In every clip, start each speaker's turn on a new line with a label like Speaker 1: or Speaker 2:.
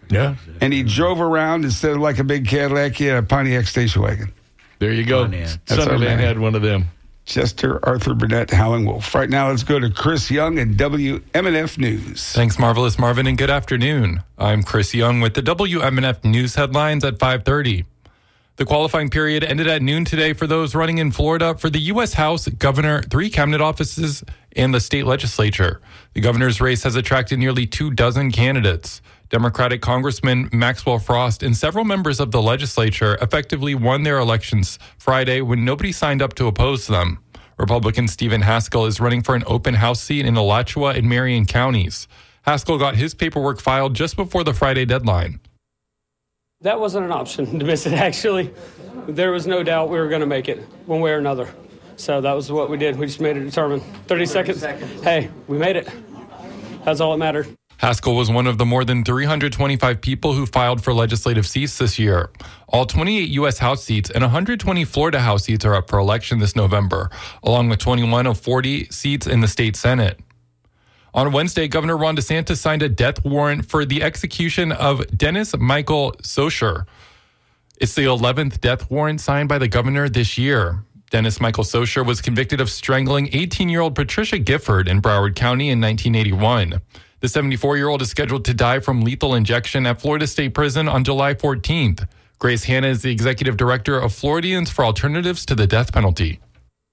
Speaker 1: Yeah.
Speaker 2: And he drove around instead of like a big Cadillac, he had a Pontiac station wagon.
Speaker 1: There you go. Sunderland had one of them.
Speaker 2: Chester, Arthur Burnett, Howling Wolf. Right now, let's go to Chris Young and WMNF News.
Speaker 3: Thanks, Marvelous Marvin, and good afternoon. I'm Chris Young with the WMNF News headlines at 5:30. The qualifying period ended at noon today for those running in Florida for the U.S. House, Governor, 3 cabinet offices, and the state legislature. The governor's race has attracted nearly 24 candidates. Democratic Congressman Maxwell Frost and several members of the legislature effectively won their elections Friday when nobody signed up to oppose them. Republican Stephen Haskell is running for an open House seat in Alachua and Marion counties. Haskell got his paperwork filed just before the Friday deadline.
Speaker 4: That wasn't an option to miss it, actually. There was no doubt we were going to make it one way or another. So that was what we did. We just made it determined. 30 seconds. Hey, we made it. That's all that mattered.
Speaker 3: Haskell was one of the more than 325 people who filed for legislative seats this year. All 28 U.S. House seats and 120 Florida House seats are up for election this November, along with 21 of 40 seats in the state Senate. On Wednesday, Governor Ron DeSantis signed a death warrant for the execution of Dennis Michael Socher. It's the 11th death warrant signed by the governor this year. Dennis Michael Socher was convicted of strangling 18-year-old Patricia Gifford in Broward County in 1981. The 74-year-old is scheduled to die from lethal injection at Florida State Prison on July 14th. Grace Hanna is the executive director of Floridians for Alternatives to the Death Penalty.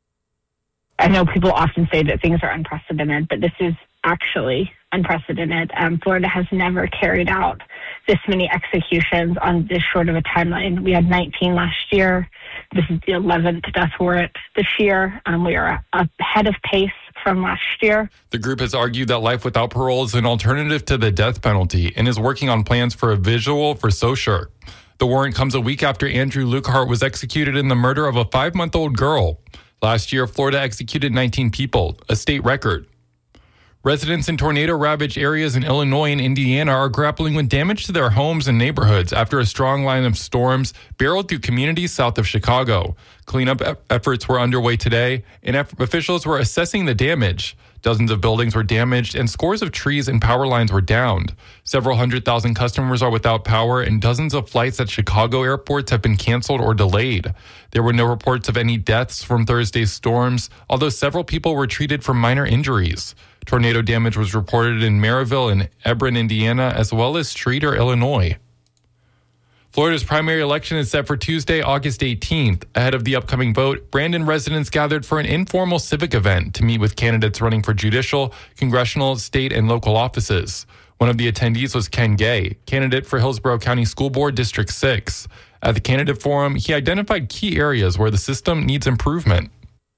Speaker 5: I know people often say that things are unprecedented, but this is actually unprecedented. Florida has never carried out this many executions on this short of a timeline. We had 19 last year. This is the 11th death warrant this year. We are ahead of pace from last year.
Speaker 3: The group has argued that life without parole is an alternative to the death penalty and is working on plans for a visual for Socher. The warrant comes a week after Andrew Lukehart was executed in the murder of a 5-month-old girl. Last year, Florida executed 19 people, a state record. Residents in tornado-ravaged areas in Illinois and Indiana are grappling with damage to their homes and neighborhoods after a strong line of storms barreled through communities south of Chicago. Cleanup efforts were underway today, and officials were assessing the damage. Dozens of buildings were damaged, and scores of trees and power lines were downed. Several 100,000 customers are without power, and dozens of flights at Chicago airports have been canceled or delayed. There were no reports of any deaths from Thursday's storms, although several people were treated for minor injuries. Tornado damage was reported in Maryville and Ebron, Indiana, as well as Streator, Illinois. Florida's primary election is set for Tuesday, August 18th. Ahead of the upcoming vote, Brandon residents gathered for an informal civic event to meet with candidates running for judicial, congressional, state, and local offices. One of the attendees was Ken Gay, candidate for Hillsborough County School Board District 6. At the candidate forum, he identified key areas where the system needs improvement.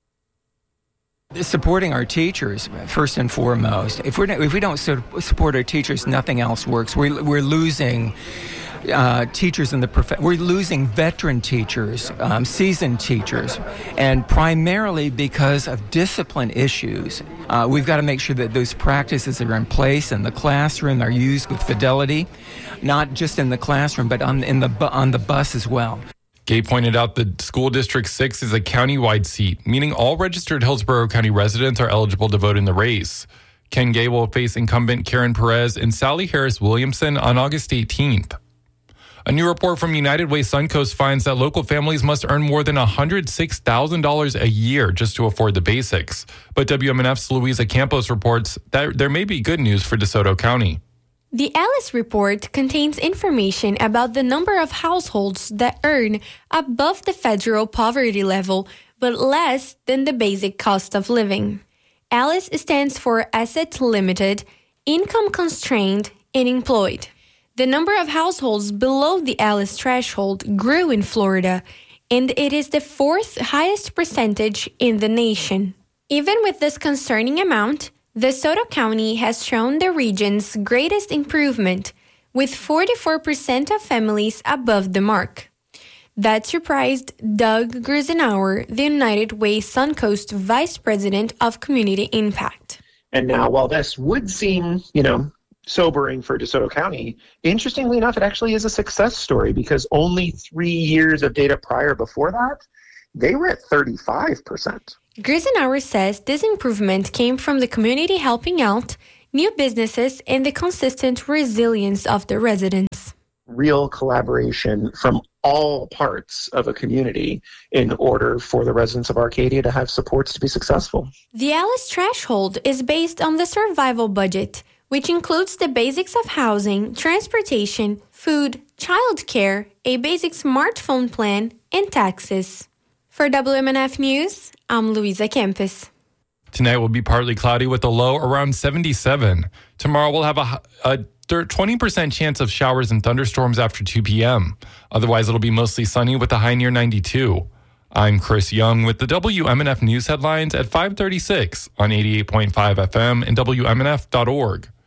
Speaker 6: Supporting our teachers, first and foremost. If we don't support our teachers, nothing else works. We're losing teachers in the profession. We're losing veteran teachers, seasoned teachers, and primarily because of discipline issues. We've got to make sure that those practices that are in place in the classroom are used with fidelity, not just in the classroom, but on the bus as well.
Speaker 3: Gay pointed out that School District 6 is a county-wide seat, meaning all registered Hillsborough County residents are eligible to vote in the race. Ken Gay will face incumbent Karen Perez and Sally Harris Williamson on August 18th. A new report from United Way Suncoast finds that local families must earn more than $106,000 a year just to afford the basics. But WMNF's Louisa Campos reports that there may be good news for DeSoto County.
Speaker 7: The Alice report contains information about the number of households that earn above the federal poverty level, but less than the basic cost of living. Alice stands for Assets Limited, Income Constrained, and Employed. The number of households below the Alice threshold grew in Florida, and it is the 4th highest percentage in the nation. Even with this concerning amount, DeSoto County has shown the region's greatest improvement, with 44% of families above the mark. That surprised Doug Grusenauer, the United Way Suncoast Vice President of Community Impact.
Speaker 8: And now, while this would seem, sobering for DeSoto County, interestingly enough, it actually is a success story because only 3 years of data prior before that, they were at 35%.
Speaker 7: Grusenauer says this improvement came from the community helping out, new businesses, and the consistent resilience of the residents.
Speaker 8: real collaboration from all parts of a community in order for the residents of Arcadia to have supports to be successful.
Speaker 7: The ALICE threshold is based on the survival budget, which includes the basics of housing, transportation, food, childcare, a basic smartphone plan, and taxes. For WMNF News, I'm Luisa Kempis.
Speaker 3: Tonight will be partly cloudy with a low around 77. Tomorrow we'll have a 20% chance of showers and thunderstorms after 2 p.m. Otherwise, it'll be mostly sunny with a high near 92. I'm Chris Young with the WMNF News headlines at 5:36 on 88.5 FM and WMNF.org.